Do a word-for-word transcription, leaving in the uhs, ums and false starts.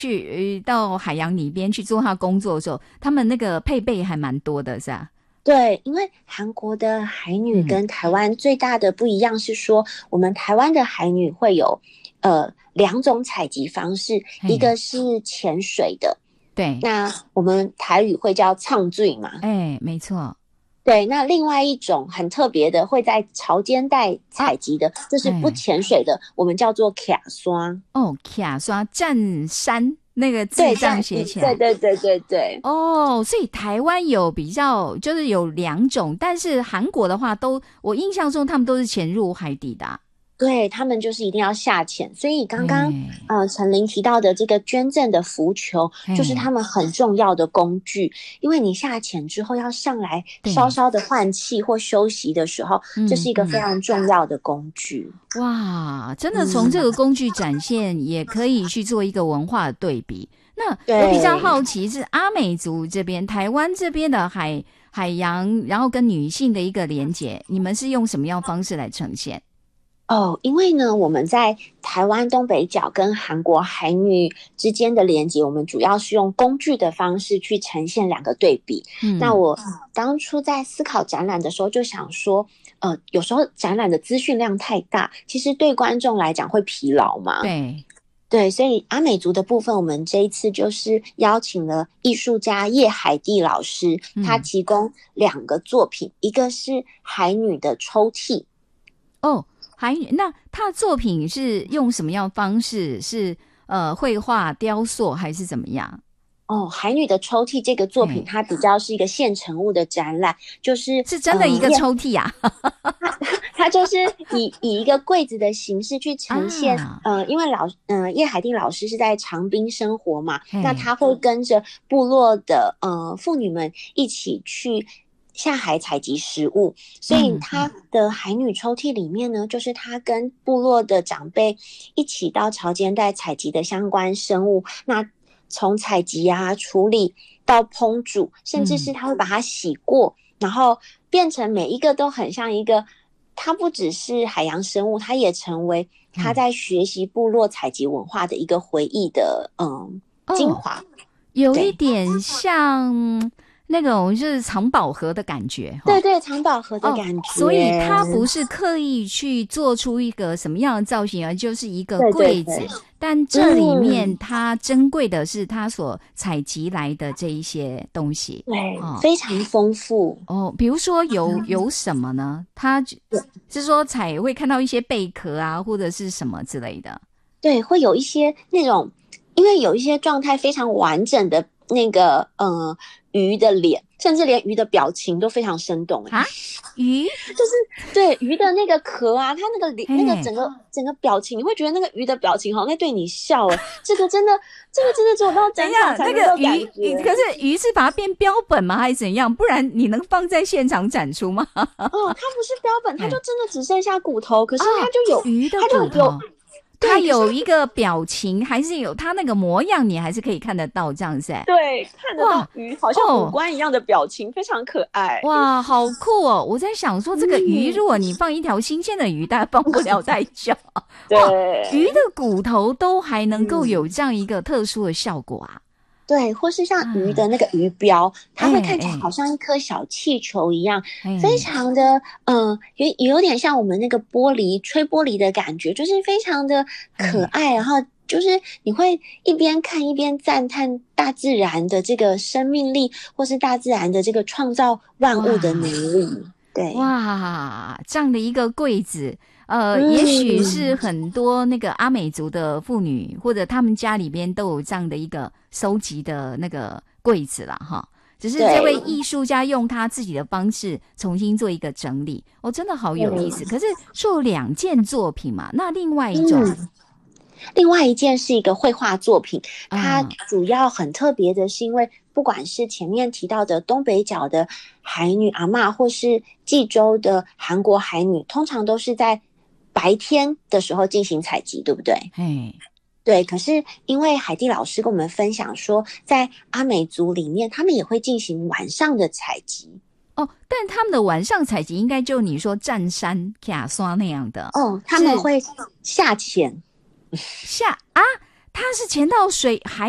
去呃到海洋里边去做他工作的时候，他们那个配备还蛮多的，是吧？ 对，因为韩国的海女嗯， 跟台湾最大的不一样是说，我们台湾的海女会有呃两种采集方式，一嘿， 个是潜水的， 对， 那我们台语会叫唱醉嘛。 哎，没错对，那另外一种很特别的，会在潮间带啊， 采集的，就是不哎， 潜水的，我们叫做卡刷。 哦，卡刷占山那个字对， 这样但嗯， 写起来。 对对对对对。 哦，所以台湾有比较，就是有两种，但是韩国的话都，我印象中他们都是潜入海底的啊。 对，他们就是一定要下潜，所以刚刚哎， 呃陈琳提到的这个捐赠的浮球，就是他哎， 们很重要的工具，因为你下潜之后要上来稍对， 稍的换气或休息的时候，这是一个非嗯嗯。 常重要的工具。 哇，真的从这嗯， 个工具展现，也可以去做一个文化的对比。那我比较对。 好奇是阿美族这边、台湾这边的海海洋，然后跟女性的一个连结，你们是用什么样的方式来呈现？ 哦，因为呢，我们在台湾东北角跟韩国海女之间的连接，我们主要是用工具的方式去呈现两个对比。那嗯， 我当初在思考展览的时候，就想说，呃，有时候展览的资讯量太大，其实对观众来讲会疲劳嘛。 对， 对，所以阿美族的部分，我们这一次就是邀请了艺术家叶海蒂老师，他嗯， 提供两个作品，一个是海女的抽屉。 哦，还那他的作品是用什么样的方式？是呃绘画、雕塑还是怎么样？ 哦，海女的抽屉这个作品， 嘿， 它比较是一个现成物的展览，就是是真的一呃，叶个抽屉啊？ 它就是以以一个柜子的形式去呈现， 啊， 呃，因为老呃叶海汀老师是在长滨生活嘛，那嘿， 他会跟着部落的呃妇女们一起去下海采集食物，所以嗯嗯他的海女抽屉里面呢，就是他跟部落的长辈一起到潮间带采集的相关生物，那从采集啊、处理到烹煮，甚至是嗯他会把它洗过，然后变成每一个都很像一个，它不只是海洋生物，它也成为他嘿， 在学习部落采集文化的一个回忆的嗯精哦。 华。 有一对点像那种就是藏宝盒的感觉哈。 对对，藏宝盒的哦， 感所以觉。 它不是刻意去做出一个什么样的造型，而就是一个对对对。 柜子。但这里面嗯， 它珍贵的是它所采集来的这一些东西。 对， 哦非常丰富。 哦，比如说有有什么呢？它是说采会看到一些贝壳啊，或者是什么之类的对，会有一些那种，因为有一些状态非常完整的那个呃鱼的脸，甚至连鱼的表情都非常生动诶。 啊？鱼？ 就是对鱼的那个壳啊，它那个脸那个嘿， 整个整个表情，你会觉得那个鱼的表情好像在对你笑诶。这个真的这个真的只有到展场怎样？那才能够感个鱼，鱼可觉。 是鱼是把它变标本吗？还是怎样？不然你能放在现场展出吗？ 哦，它不是标本，它就哎， 真的只剩下骨头，可是它哦， 就有鱼的它就有。 骨头，它对，可是有一个表情，还是有它那个模样，你还是可以看得到这样子。哎， 对，看得到哇鱼好像五哦官一样的表情，非常可爱。 哇，好酷哦！我在想说，这个鱼， 嗯， 如果你放一条新鲜的鱼，大概放不了太久。哇，鱼对。 的骨头都还能够有嗯， 这样一个特殊的效果啊！ 对，或是像鱼啊， 的那个鱼标，它会看起来哎哎好像一颗小气球一样，非哎， 常的，嗯、呃，有也有点像我们那个玻璃吹玻璃的感觉，就是非常的可哎， 爱，然后就是你会一边看一边赞叹大自然的这个生命力，或是大自然的这个创造万物的能哇！ 力。对。 哇，这样的一个柜子，呃，也许是嗯， 很多那个阿美族的妇女或者他们家里边都有这样的一个收集的那个柜子啦，哈。只是这位对。 艺术家用他自己的方式重新做一个整理，哦，真的好有意思。 嗯可是做两件作品嘛，那另外一种嗯。另外一件是一个绘画作品，它啊， 主要很特别的是因为不管是前面提到的东北角的海女阿嬷，或是济州的韩国海女，通常都是在白天的时候进行采集，对不对？ 嘿， 对，可是因为海蒂老师跟我们分享说，在阿美族里面，他们也会进行晚上的采集。 哦，但他们的晚上采集应该就你说占山卡刷那样的， 哦，他们是会下潜。 下啊，他是潜到水海